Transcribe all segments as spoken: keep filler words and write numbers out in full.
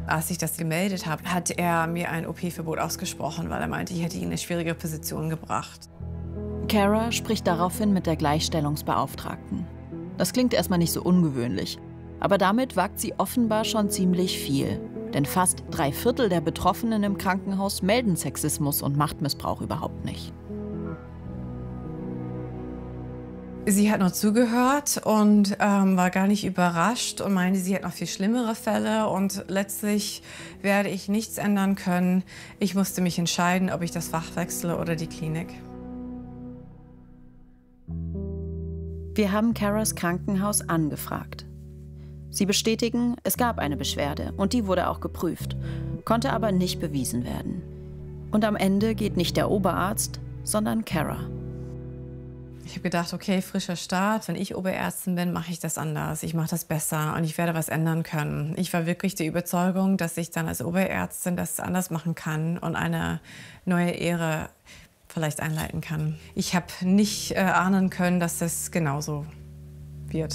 Als ich das gemeldet habe, hat er mir ein O P-Verbot ausgesprochen, weil er meinte, ich hätte ihn in eine schwierige Position gebracht. Cara spricht daraufhin mit der Gleichstellungsbeauftragten. Das klingt erstmal nicht so ungewöhnlich, aber damit wagt sie offenbar schon ziemlich viel. Denn fast drei Viertel der Betroffenen im Krankenhaus melden Sexismus und Machtmissbrauch überhaupt nicht. Sie hat noch zugehört und ähm, war gar nicht überrascht und meinte, sie hat noch viel schlimmere Fälle und letztlich werde ich nichts ändern können. Ich musste mich entscheiden, ob ich das Fach wechsle oder die Klinik. Wir haben Caras Krankenhaus angefragt. Sie bestätigen, es gab eine Beschwerde und die wurde auch geprüft, konnte aber nicht bewiesen werden. Und am Ende geht nicht der Oberarzt, sondern Cara. Ich habe gedacht, okay, frischer Start. Wenn ich Oberärztin bin, mache ich das anders. Ich mache das besser und ich werde was ändern können. Ich war wirklich der Überzeugung, dass ich dann als Oberärztin das anders machen kann und eine neue Ära vielleicht einleiten kann. Ich habe nicht äh, ahnen können, dass das genauso wird.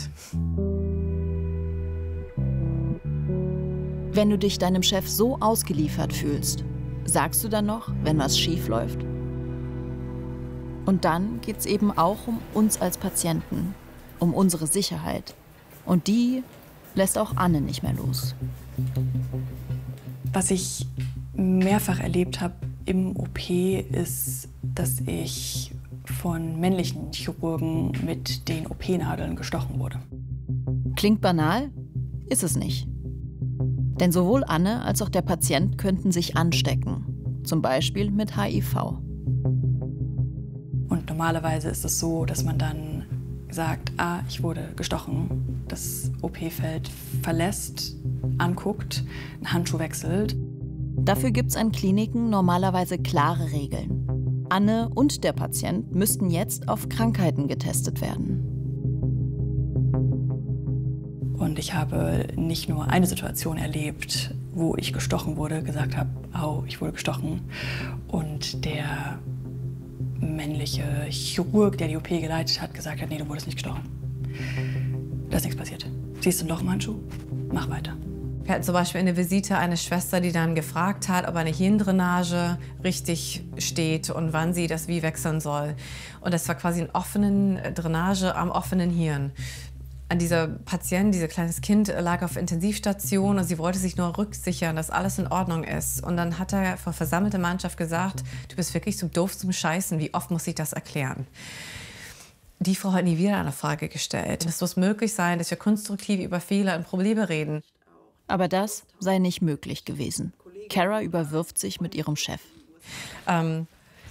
Wenn du dich deinem Chef so ausgeliefert fühlst, sagst du dann noch, wenn was schief läuft? Und dann geht es eben auch um uns als Patienten, um unsere Sicherheit. Und die lässt auch Anne nicht mehr los. Was ich mehrfach erlebt habe im O P, ist, dass ich von männlichen Chirurgen mit den O P-Nadeln gestochen wurde. Klingt banal, ist es nicht. Denn sowohl Anne als auch der Patient könnten sich anstecken, zum Beispiel mit H I V. Und normalerweise ist es so, dass man dann sagt, ah, ich wurde gestochen, das O P-Feld verlässt, anguckt, einen Handschuh wechselt. Dafür gibt es an Kliniken normalerweise klare Regeln. Anne und der Patient müssten jetzt auf Krankheiten getestet werden. Und ich habe nicht nur eine Situation erlebt, wo ich gestochen wurde, gesagt habe, au, ich wurde gestochen. Und der männliche Chirurg, der die O P geleitet hat, gesagt hat, nee, du wurdest nicht gestochen. Da ist nichts passiert. Siehst du ein Loch im Handschuh? Mach weiter. Wir hatten zum Beispiel eine Visite eine Schwester, die dann gefragt hat, ob eine Hirndrainage richtig steht und wann sie das wie wechseln soll. Und das war quasi eine offene Drainage am offenen Hirn. An dieser Patient, dieses kleines Kind, lag auf Intensivstation und sie wollte sich nur rücksichern, dass alles in Ordnung ist. Und dann hat er vor versammelter Mannschaft gesagt, du bist wirklich so doof zum Scheißen, wie oft muss ich das erklären? Die Frau hat nie wieder eine Frage gestellt. Es muss möglich sein, dass wir konstruktiv über Fehler und Probleme reden. Aber das sei nicht möglich gewesen. Cara überwirft sich mit ihrem Chef. Ähm,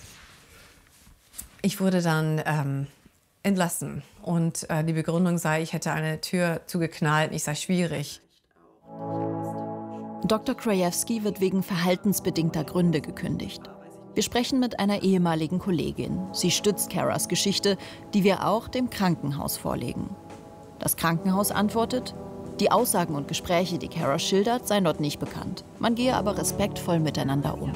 ich wurde dann ähm, entlassen. Und äh, die Begründung sei, ich hätte eine Tür zugeknallt, ich sei schwierig. Doktor Krajewski wird wegen verhaltensbedingter Gründe gekündigt. Wir sprechen mit einer ehemaligen Kollegin. Sie stützt Caras Geschichte, die wir auch dem Krankenhaus vorlegen. Das Krankenhaus antwortet, die Aussagen und Gespräche, die Cara schildert, seien dort nicht bekannt. Man gehe aber respektvoll miteinander um.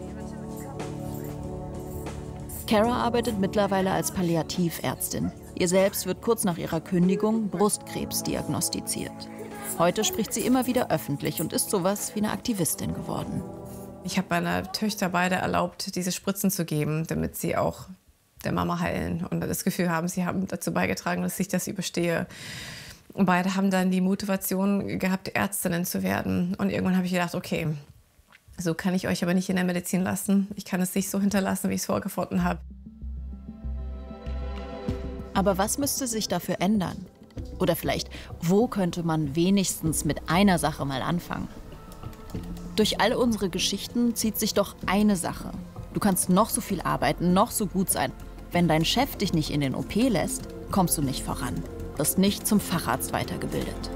Cara arbeitet mittlerweile als Palliativärztin. Ihr selbst wird kurz nach ihrer Kündigung Brustkrebs diagnostiziert. Heute spricht sie immer wieder öffentlich und ist sowas wie eine Aktivistin geworden. Ich habe meiner Töchter beide erlaubt, diese Spritzen zu geben, damit sie auch der Mama heilen und das Gefühl haben, sie haben dazu beigetragen, dass ich das überstehe. Und beide haben dann die Motivation gehabt, Ärztinnen zu werden. Und irgendwann habe ich gedacht, okay, so kann ich euch aber nicht in der Medizin lassen. Ich kann es nicht so hinterlassen, wie ich es vorgefunden habe. Aber was müsste sich dafür ändern? Oder vielleicht, wo könnte man wenigstens mit einer Sache mal anfangen? Durch all unsere Geschichten zieht sich doch eine Sache. Du kannst noch so viel arbeiten, noch so gut sein. Wenn dein Chef dich nicht in den O P lässt, kommst du nicht voran. Wirst nicht zum Facharzt weitergebildet.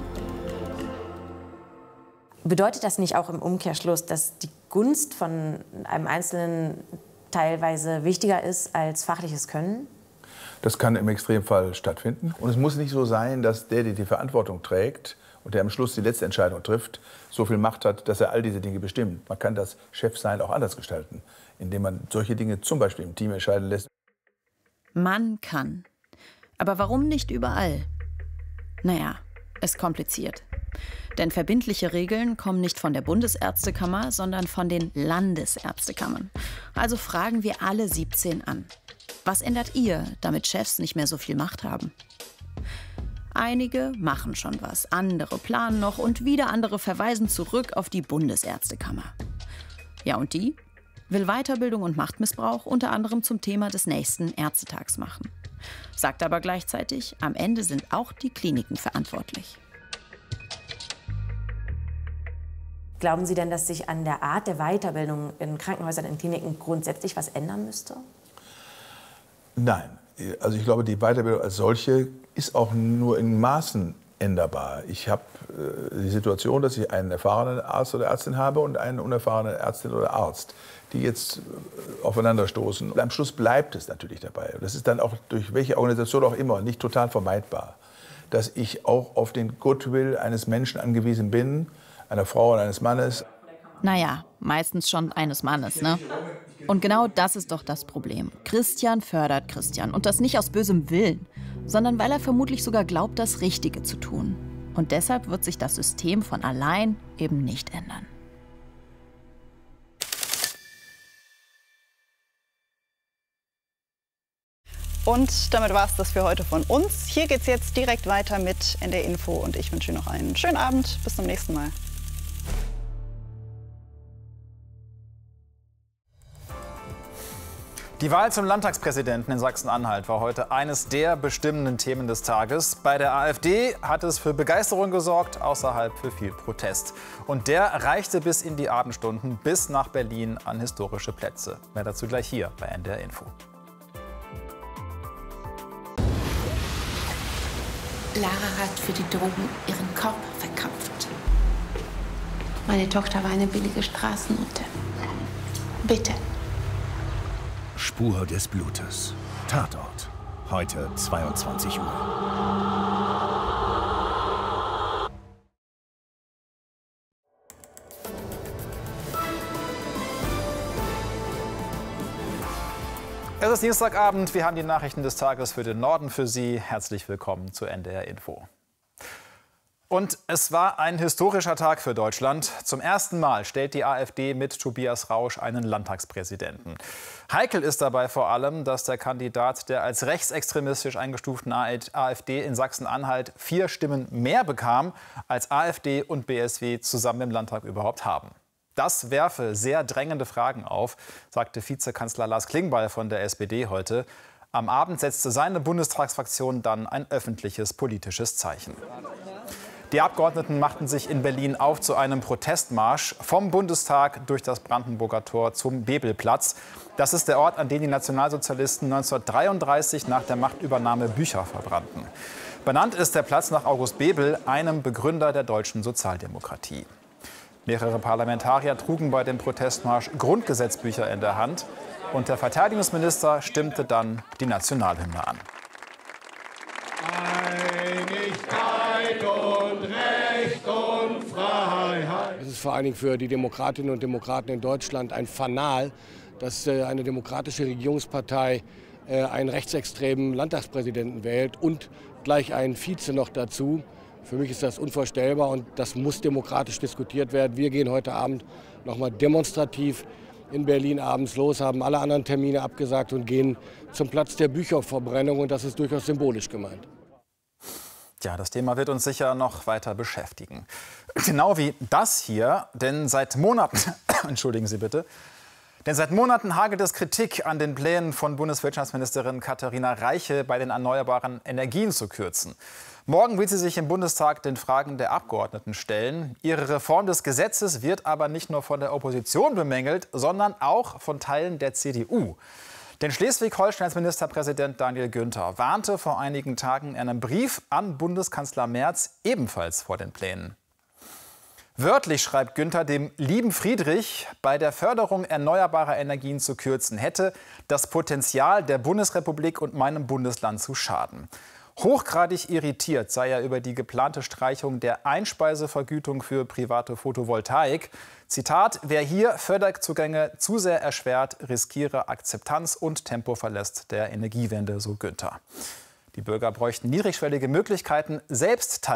Bedeutet das nicht auch im Umkehrschluss, dass die Gunst von einem Einzelnen teilweise wichtiger ist als fachliches Können? Das kann im Extremfall stattfinden. Und es muss nicht so sein, dass der, der die Verantwortung trägt und der am Schluss die letzte Entscheidung trifft, so viel Macht hat, dass er all diese Dinge bestimmt. Man kann das Chefsein auch anders gestalten, indem man solche Dinge zum Beispiel im Team entscheiden lässt. Man kann. Aber warum nicht überall? Naja, ist kompliziert. Denn verbindliche Regeln kommen nicht von der Bundesärztekammer, sondern von den Landesärztekammern. Also fragen wir alle siebzehn an. Was ändert ihr, damit Chefs nicht mehr so viel Macht haben? Einige machen schon was, andere planen noch und wieder andere verweisen zurück auf die Bundesärztekammer. Ja, und die will Weiterbildung und Machtmissbrauch unter anderem zum Thema des nächsten Ärztetags machen. Sagt aber gleichzeitig, am Ende sind auch die Kliniken verantwortlich. Glauben Sie denn, dass sich an der Art der Weiterbildung in Krankenhäusern, in Kliniken grundsätzlich was ändern müsste? Nein. Also ich glaube, die Weiterbildung als solche ist auch nur in Maßen änderbar. Ich habe äh, die Situation, dass ich einen erfahrenen Arzt oder Ärztin habe und einen unerfahrenen Ärztin oder Arzt, die jetzt äh, aufeinanderstoßen. Und am Schluss bleibt es natürlich dabei. Das ist dann auch durch welche Organisation auch immer nicht total vermeidbar, dass ich auch auf den Goodwill eines Menschen angewiesen bin, einer Frau und eines Mannes. Naja, meistens schon eines Mannes, ne? Und genau das ist doch das Problem. Christian fördert Christian. Und das nicht aus bösem Willen, sondern weil er vermutlich sogar glaubt, das Richtige zu tun. Und deshalb wird sich das System von allein eben nicht ändern. Und damit war es das für heute von uns. Hier geht's jetzt direkt weiter mit N D R Info und ich wünsche Ihnen noch einen schönen Abend. Bis zum nächsten Mal. Die Wahl zum Landtagspräsidenten in Sachsen-Anhalt war heute eines der bestimmenden Themen des Tages. Bei der AfD hat es für Begeisterung gesorgt, außerhalb für viel Protest. Und der reichte bis in die Abendstunden, bis nach Berlin an historische Plätze. Mehr dazu gleich hier bei N D R Info. Lara hat für die Drogen ihren Körper verkauft. Meine Tochter war eine billige Straßenmutter. Bitte. Spur des Blutes. Tatort. Heute zweiundzwanzig Uhr. Es ist Dienstagabend, wir haben die Nachrichten des Tages für den Norden für Sie. Herzlich willkommen zu N D R Info. Und es war ein historischer Tag für Deutschland. Zum ersten Mal stellt die AfD mit Tobias Rausch einen Landtagspräsidenten. Heikel ist dabei vor allem, dass der Kandidat der als rechtsextremistisch eingestuften AfD in Sachsen-Anhalt vier Stimmen mehr bekam, als AfD und B S W zusammen im Landtag überhaupt haben. Das werfe sehr drängende Fragen auf, sagte Vizekanzler Lars Klingbeil von der S P D heute. Am Abend setzte seine Bundestagsfraktion dann ein öffentliches politisches Zeichen. Die Abgeordneten machten sich in Berlin auf zu einem Protestmarsch vom Bundestag durch das Brandenburger Tor zum Bebelplatz. Das ist der Ort, an dem die Nationalsozialisten neunzehnhundertdreiunddreißig nach der Machtübernahme Bücher verbrannten. Benannt ist der Platz nach August Bebel, einem Begründer der deutschen Sozialdemokratie. Mehrere Parlamentarier trugen bei dem Protestmarsch Grundgesetzbücher in der Hand. Und der Verteidigungsminister stimmte dann die Nationalhymne an. Einigkeit und Recht und Freiheit. Es ist vor allen Dingen für die Demokratinnen und Demokraten in Deutschland ein Fanal, dass eine demokratische Regierungspartei einen rechtsextremen Landtagspräsidenten wählt und gleich einen Vize noch dazu. Für mich ist das unvorstellbar und das muss demokratisch diskutiert werden. Wir gehen heute Abend noch mal demonstrativ in Berlin abends los, haben alle anderen Termine abgesagt und gehen zum Platz der Bücherverbrennung. Und das ist durchaus symbolisch gemeint. Ja, das Thema wird uns sicher noch weiter beschäftigen. Genau wie das hier, denn seit Monaten, entschuldigen Sie bitte, denn seit Monaten hagelt es Kritik an den Plänen von Bundeswirtschaftsministerin Katharina Reiche, bei den erneuerbaren Energien zu kürzen. Morgen will sie sich im Bundestag den Fragen der Abgeordneten stellen. Ihre Reform des Gesetzes wird aber nicht nur von der Opposition bemängelt, sondern auch von Teilen der C D U. Denn Schleswig-Holsteins Ministerpräsident Daniel Günther warnte vor einigen Tagen in einem Brief an Bundeskanzler Merz ebenfalls vor den Plänen. Wörtlich schreibt Günther dem lieben Friedrich, bei der Förderung erneuerbarer Energien zu kürzen, hätte das Potenzial der Bundesrepublik und meinem Bundesland zu schaden. Hochgradig irritiert sei er über die geplante Streichung der Einspeisevergütung für private Photovoltaik. Zitat: Wer hier Förderzugänge zu sehr erschwert, riskiere Akzeptanz und Tempoverlust der Energiewende, so Günther. Die Bürger bräuchten niedrigschwellige Möglichkeiten, selbst teilzunehmen.